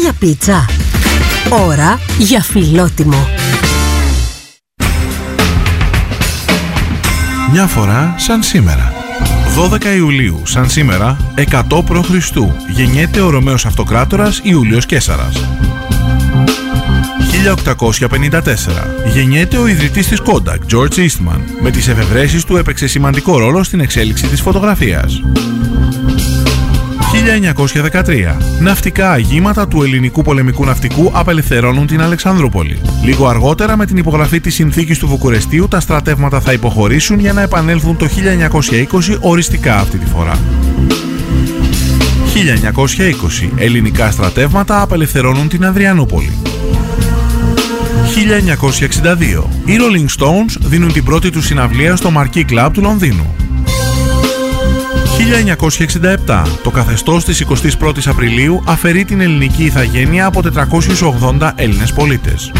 για πίτσα. Ώρα για φιλότιμο. Μια φορά σαν σήμερα. 12 Ιουλίου, σαν σήμερα, 100 π.Χ. γεννιέται ο Ρωμαίος Αυτοκράτορας Ιούλιος Καίσαρας. 1854. Γεννιέται ο ιδρυτής της Kodak, George Eastman. Με τις εφευρέσεις του έπαιξε σημαντικό ρόλο στην εξέλιξη της φωτογραφίας. 1913. Ναυτικά αγήματα του ελληνικού πολεμικού ναυτικού απελευθερώνουν την Αλεξανδρούπολη. Λίγο αργότερα, με την υπογραφή της συνθήκης του Βουκουρεστίου, τα στρατεύματα θα υποχωρήσουν για να επανέλθουν το 1920 οριστικά αυτή τη φορά. 1920. Ελληνικά στρατεύματα απελευθερώνουν την Ανδριανούπολη. 1962. Οι Rolling Stones δίνουν την πρώτη τους συναυλία στο Marquee Club του Λονδίνου. 1967. Το καθεστώς της 21ης Απριλίου αφαιρεί την ελληνική ηθαγένεια από 480 Έλληνες πολίτες.